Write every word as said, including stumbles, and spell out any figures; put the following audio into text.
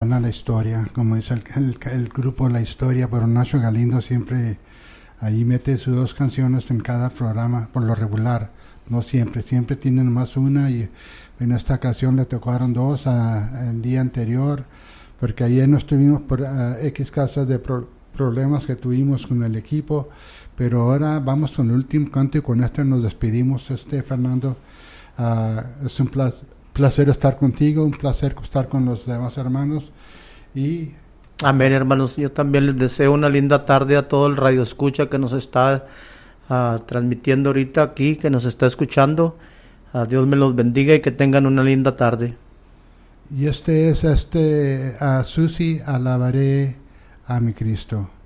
la historia, como dice el, el, el grupo La Historia, pero Nacho Galindo siempre ahí mete sus dos canciones en cada programa, por lo regular, no siempre, siempre tienen más una, y en esta ocasión le tocaron dos a, el día anterior, porque ayer no estuvimos por uh, X casos de pro, problemas que tuvimos con el equipo, pero ahora vamos con el último canto y con este nos despedimos. Este Fernando, uh, es un placer, placer estar contigo, un placer estar con los demás hermanos. Y amén, hermanos. Yo también les deseo una linda tarde a todo el radio escucha que nos está uh, transmitiendo ahorita aquí, que nos está escuchando. Uh, Dios me los bendiga y que tengan una linda tarde. Y este es este a uh, Susi, alabaré a mi Cristo.